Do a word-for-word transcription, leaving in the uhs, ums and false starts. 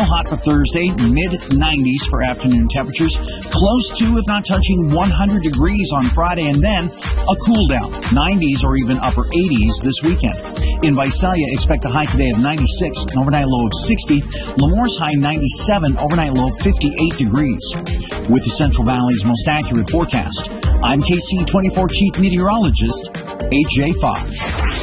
hot for Thursday, mid nineties for afternoon temperatures, close to, if not touching, one hundred degrees on Friday, and then a cool down, nineties or even upper eighties this weekend. In Visalia, expect a high today of ninety-six, an overnight low of sixty. Lemoore's high ninety-seven, overnight low of fifty-eight degrees. With the Central Valley's most accurate forecast, I'm K C twenty-four Chief Meteorologist A J Fox.